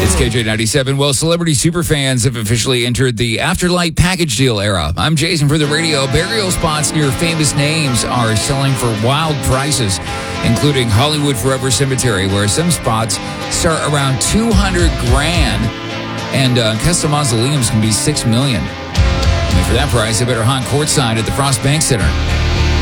It's KJ97. Well, celebrity superfans have officially entered the Afterlife package deal era. I'm Jason for the radio. Burial spots near famous names are selling for wild prices, including Hollywood Forever Cemetery, where some spots start around $200,000, and custom mausoleums can be $6 million. And for that price, I better hunt courtside at the Frost Bank Center.